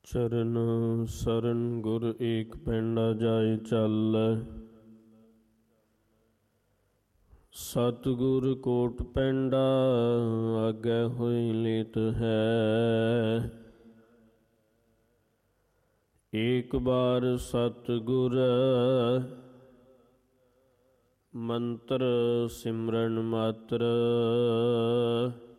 ਚਰਨ ਸਰਨ ਗੁਰ ਏਕ ਪੈਂਡਾ ਜਾਏ ਚੱਲੈ। ਸਤਿਗੁਰ ਕੋਟ ਪੈਂਡਾ ਆਗੇ ਹੋਈ ਲੇਤ ਹੈ। ਏਕ ਬਾਰ ਸਤਿਗੁਰ ਮੰਤਰ ਸਿਮਰਨ ਮਾਤਰ।